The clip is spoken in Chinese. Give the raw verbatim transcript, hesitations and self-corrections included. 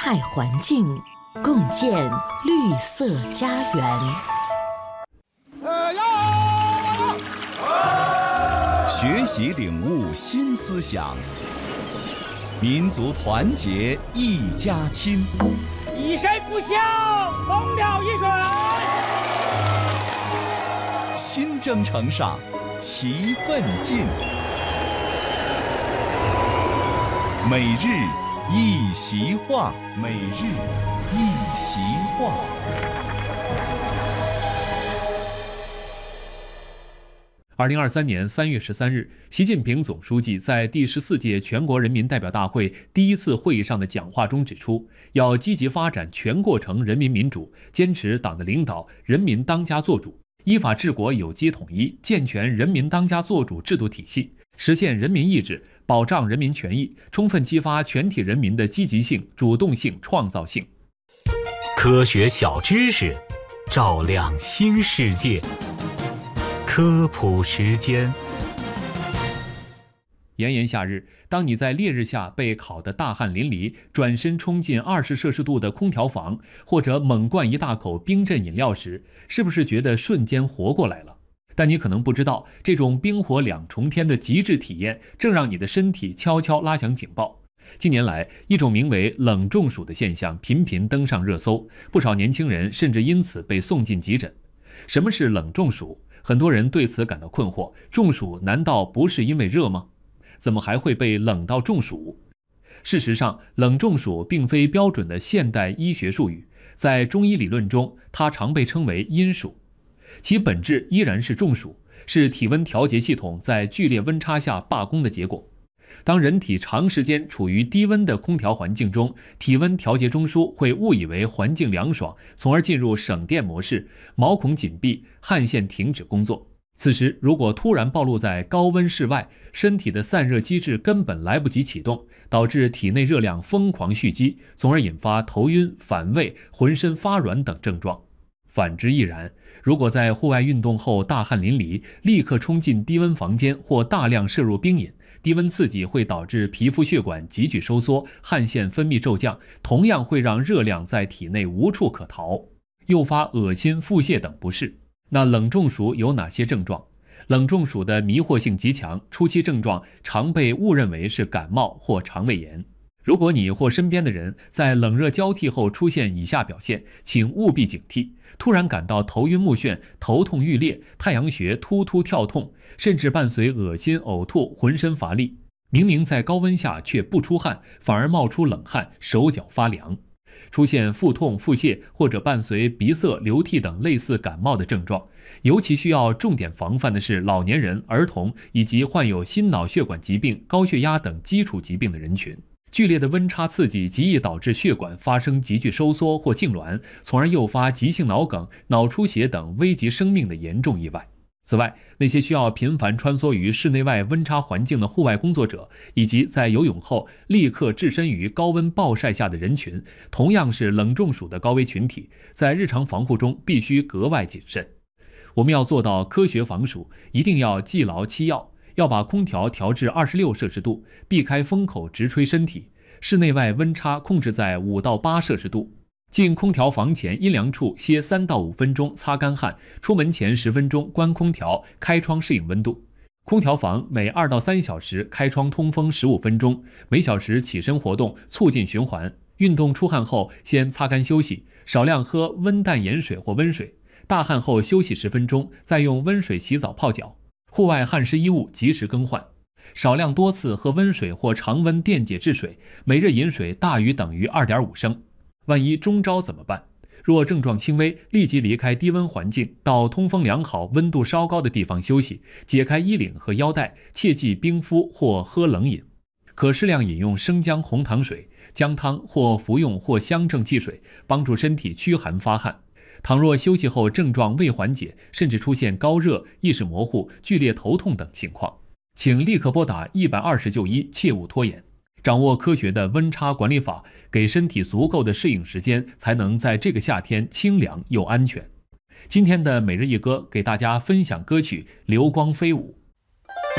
态环境，共建绿色家园。 学习领悟新思想，民族团结一家亲。 一声不响，猛了一声。 新征程上，齐奋进。每日一席话，每日一席话。 二零二三年三月十三日，习近平总书记在第十四届全国人民代表大会第一次会议上的讲话中指出，要积极发展全过程人民民主，坚持党的领导，人民当家作主，依法治国有机统一，健全人民当家作主制度体系，实现人民意志，保障人民权益，充分激发全体人民的积极性、主动性、创造性。 科学小知识，照亮新世界。科普时间。 炎炎夏日，当你在烈日下被烤得大汗淋漓，转身冲进二十摄氏度的空调房，或者猛灌一大口冰镇饮料时，是不是觉得瞬间活过来了？但你可能不知道，这种冰火两重天的极致体验，正让你的身体悄悄拉响警报。近年来，一种名为冷中暑的现象频频登上热搜，不少年轻人甚至因此被送进急诊。什么是冷中暑？很多人对此感到困惑，中暑难道不是因为热吗？怎么还会被冷到中暑？事实上，冷中暑并非标准的现代医学术语，在中医理论中，它常被称为阴暑，其本质依然是中暑，是体温调节系统在剧烈温差下罢工的结果。当人体长时间处于低温的空调环境中，体温调节中枢会误以为环境凉爽，从而进入省电模式，毛孔紧闭，汗腺停止工作。此时如果突然暴露在高温室外，身体的散热机制根本来不及启动，导致体内热量疯狂蓄积，从而引发头晕、反胃、浑身发软等症状。反之亦然，如果在户外运动后大汗淋漓，立刻冲进低温房间或大量摄入冰饮，低温刺激会导致皮肤血管急剧收缩，汗腺分泌骤降，同样会让热量在体内无处可逃，诱发恶心、腹泻等不适。那冷中暑有哪些症状？冷中暑的迷惑性极强，初期症状常被误认为是感冒或肠胃炎。如果你或身边的人在冷热交替后出现以下表现，请务必警惕：突然感到头晕目眩、头痛欲裂、太阳穴突突跳痛，甚至伴随恶心、呕吐、浑身乏力。明明在高温下却不出汗，反而冒出冷汗，手脚发凉。出现腹痛、腹泻或者伴随鼻塞、流涕等类似感冒的症状。尤其需要重点防范的是老年人、儿童以及患有心脑血管疾病、高血压等基础疾病的人群。剧烈的温差刺激极易导致血管发生急剧收缩或痉挛，从而诱发急性脑梗、脑出血等危及生命的严重意外。此外，那些需要频繁穿梭于室内外温差环境的户外工作者，以及在游泳后立刻置身于高温暴晒下的人群，同样是冷中暑的高危群体，在日常防护中必须格外谨慎。我们要做到科学防暑，一定要记牢七要。要把空调调至二十六摄氏度，避开风口直吹身体，室内外温差控制在五到八摄氏度。进空调房前阴凉处歇三到五分钟擦干汗，出门前十分钟关空调，开窗适应温度。空调房每二到三小时开窗通风十五分钟，每小时起身活动，促进循环。运动出汗后先擦干休息，少量喝温淡盐水或温水。大汗后休息十分钟，再用温水洗澡泡脚。户外汗湿衣物及时更换，少量多次喝温水或常温电解质水，每日饮水大于等于 二点五升。万一中招怎么办？若症状轻微，立即离开低温环境，到通风良好、温度稍高的地方休息，解开衣领和腰带，切忌冰敷或喝冷饮。可适量饮用生姜红糖水、姜汤或服用或乡正气水，帮助身体驱寒发汗。倘若休息后症状未缓解，甚至出现高热、意识模糊、剧烈头痛等情况，请立刻拨打一百二十就医，切勿拖延。掌握科学的温差管理法，给身体足够的适应时间，才能在这个夏天清凉又安全。今天的每日一歌给大家分享歌曲《流光飞舞》。